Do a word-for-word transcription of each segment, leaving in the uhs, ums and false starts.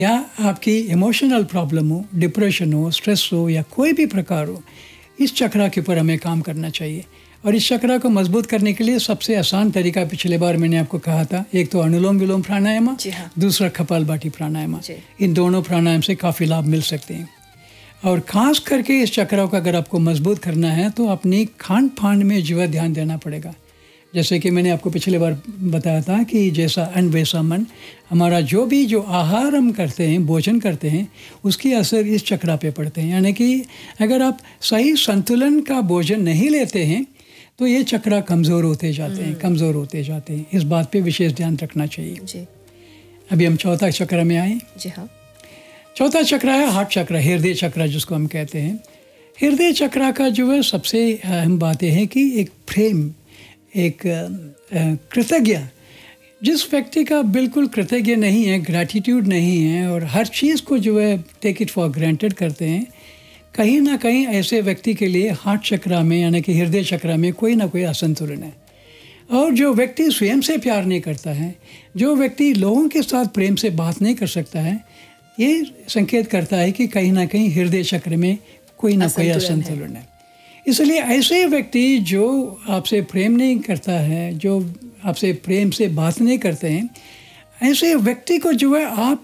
या आपकी emotional problem हो, डिप्रेशन हो, स्ट्रेस हो या कोई भी प्रकार हो, इस चक्रा के ऊपर हमें काम करना चाहिए। और इस चक्रा को मजबूत करने के लिए सबसे आसान तरीका पिछले बार मैंने आपको कहा था, एक तो अनुलोम विलोम प्राणायाम, हाँ। दूसरा कपालभाति प्राणायाम। इन दोनों प्राणायाम से काफ़ी लाभ मिल सकते हैं। और खास करके इस चक्रा को अगर आपको मजबूत करना है तो अपनी खान पान में जो है ध्यान देना पड़ेगा। जैसे कि मैंने आपको पिछले बार बताया था कि जैसा अन्न वैसा मन, हमारा जो भी जो आहार हम करते हैं, भोजन करते हैं, उसकी असर इस चक्रा पे पड़ते हैं। यानी कि अगर आप सही संतुलन का भोजन नहीं लेते हैं तो ये चक्रा कमज़ोर होते जाते हैं कमज़ोर होते जाते हैं। इस बात पे विशेष ध्यान रखना चाहिए जी। अभी हम चौथा चक्र में आए। जी हाँ। चौथा चक्र है हार्ट चक्र, हृदय चक्र जिसको हम कहते हैं। हृदय चक्र का जो है सबसे अहम बात यह है कि एक प्रेम, एक कृतज्ञ, जिस व्यक्ति का बिल्कुल कृतज्ञ नहीं है, ग्रैटिट्यूड नहीं है और हर चीज़ को जो है टेक इट फॉर ग्रांटेड करते हैं, कहीं ना कहीं ऐसे व्यक्ति के लिए हार्ट चक्र में यानी कि हृदय चक्र में कोई ना कोई असंतुलन है। और जो व्यक्ति स्वयं से प्यार नहीं करता है, जो व्यक्ति लोगों के साथ प्रेम से बात नहीं कर सकता है, ये संकेत करता है कि कहीं ना कहीं हृदय चक्र में कोई ना कोई असंतुलन है। इसलिए ऐसे व्यक्ति जो आपसे प्रेम नहीं करता है, जो आपसे प्रेम से बात नहीं करते हैं, ऐसे व्यक्ति को जो है आप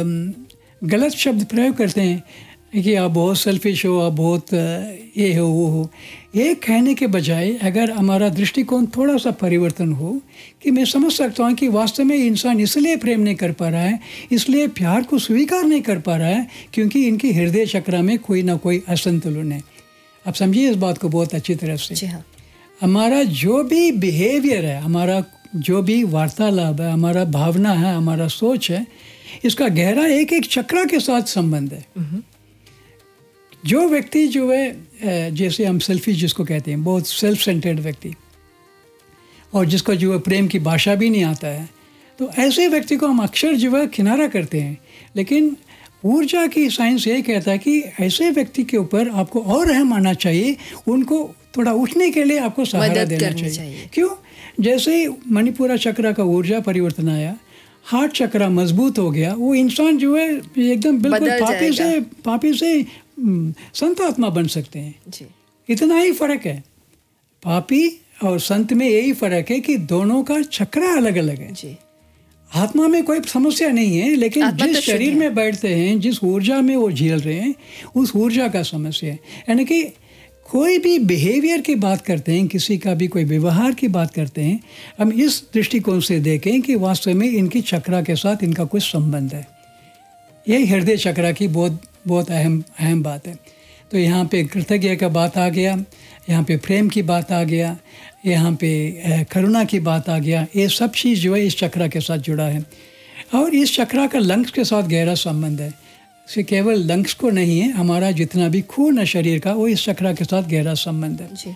गलत शब्द प्रयोग करते हैं कि आप बहुत सेल्फिश हो, आप बहुत ये हो वो हो, ये कहने के बजाय अगर हमारा दृष्टिकोण थोड़ा सा परिवर्तन हो कि मैं समझ सकता हूँ कि वास्तव में इंसान इसलिए प्रेम नहीं कर पा रहा है, इसलिए प्यार को स्वीकार नहीं कर पा रहा है क्योंकि इनकी हृदय चक्र में कोई ना कोई असंतुलन है। आप समझिए इस बात को बहुत अच्छी तरह से। जी हाँ। हमारा जो भी बिहेवियर है, हमारा जो भी वार्तालाप है, हमारा भावना है, हमारा सोच है, इसका गहरा एक एक चक्र के साथ संबंध है। जो व्यक्ति जो है, जैसे हम सेल्फिश जिसको कहते हैं, बहुत सेल्फ सेंटर्ड व्यक्ति, और जिसको जो है प्रेम की भाषा भी नहीं आता है, तो ऐसे व्यक्ति को हम अक्सर जो है किनारा करते हैं। लेकिन ऊर्जा की साइंस ये कहता है कि ऐसे व्यक्ति के ऊपर आपको और रहम आना चाहिए, उनको थोड़ा उठने के लिए आपको सहारा देना चाहिए।, चाहिए क्यों? जैसे मणिपुरा चक्र का ऊर्जा परिवर्तन आया, हार्ट चक्र मजबूत हो गया, वो इंसान जो है एकदम बिल्कुल पापी से पापी से संत आत्मा बन सकते हैं जी। इतना ही फर्क है, पापी और संत में यही फर्क है कि दोनों का चक्र अलग अलग है जी। आत्मा में कोई समस्या नहीं है, लेकिन जिस शरीर में बैठते हैं, जिस ऊर्जा में वो झेल रहे हैं, उस ऊर्जा का समस्या है। यानी कि कोई भी बिहेवियर की बात करते हैं, किसी का भी कोई व्यवहार की बात करते हैं, हम इस दृष्टिकोण से देखें कि वास्तव में इनकी चक्र के साथ इनका कुछ संबंध है। यही हृदय चक्र की बहुत बहुत अहम अहम बात है। तो यहाँ पे कृतज्ञ का बात आ गया, यहाँ पे प्रेम की बात आ गया, यहाँ पे करुणा की बात आ गया। ये सब चीज़ जो है इस चक्र के साथ जुड़ा है। और इस चक्र का लंग्स के साथ गहरा संबंध है। से केवल लंग्स को नहीं है, हमारा जितना भी खून है शरीर का, वो इस चक्र के साथ गहरा संबंध है जी।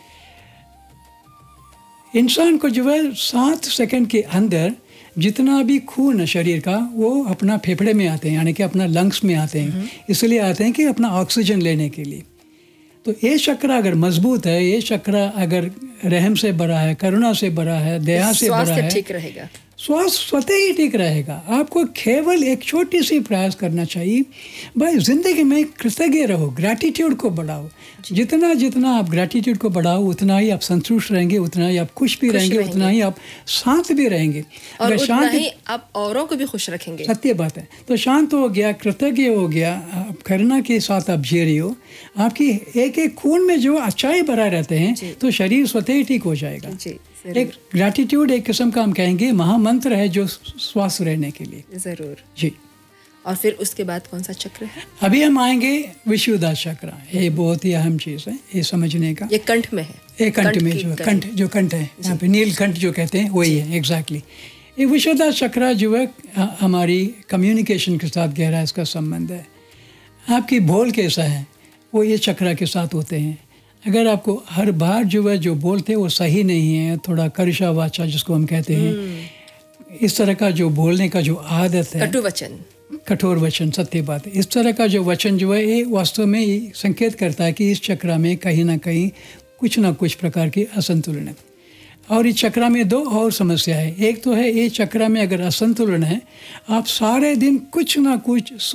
इंसान को जो है सात सेकंड के अंदर जितना भी खून है शरीर का, वो अपना फेफड़े में आते हैं, यानी कि अपना लंग्स में आते हैं। इसलिए आते हैं कि अपना ऑक्सीजन लेने के लिए। तो ये चक्र अगर मजबूत है, ये चक्र अगर रहम से भरा है, करुणा से भरा है, दया से भरा है, ठीक रहेगा, स्वास्थ्य स्वतः ही ठीक रहेगा। आपको केवल एक छोटी सी प्रयास करना चाहिए, भाई ज़िंदगी में कृतज्ञ रहो, ग्रैटिट्यूड को बढ़ाओ। जितना जितना आप ग्रैटिट्यूड को बढ़ाओ, उतना ही आप संतुष्ट रहेंगे, उतना ही आप खुश भी खुश रहेंगे, रहेंगे, उतना ही आप शांत भी रहेंगे, और उतना शांत ही आप औरों को भी खुश रखेंगे। सत्य बात है। तो शांत हो गया, कृतज्ञ हो गया, आप करुणा के साथ आप जी रही हो, आपकी एक एक खून में जो अच्छाई भरा रहते हैं, तो शरीर स्वतः ही ठीक हो जाएगा जी। एक ग्रैटिट्यूड एक किस्म का हम कहेंगे महामंत्र है जो स्वस्थ रहने के लिए। जरूर जी। और फिर उसके बाद कौन सा चक्र है? अभी हम आएंगे विशुद्धा चक्र। ये बहुत ही अहम चीज़ है, ये समझने का। ये कंठ में है, ये कंठ में जो कंठ जो कंठ है यहाँ पे नीलकंठ जो कहते हैं वही है एग्जैक्टली। ये विशुद्धा चक्र जो है हमारी कम्युनिकेशन के साथ गहरा इसका संबंध है। आपकी बोल कैसा है वो ये चक्र के साथ होते हैं। अगर आपको हर बार जो है जो बोलते हैं वो सही नहीं है, थोड़ा कर्षा वाचा जिसको हम कहते हैं, इस तरह का जो बोलने का जो आदत है, कटु वचन, कठोर वचन, सत्य बात है, इस तरह का जो वचन जो है ये वास्तव में संकेत करता है कि इस चक्र में कहीं ना कहीं कुछ ना कुछ प्रकार की असंतुलन है। और इस चक्र में दो और समस्या है। एक तो है ये चक्र में अगर असंतुलन है, आप सारे दिन कुछ ना कुछ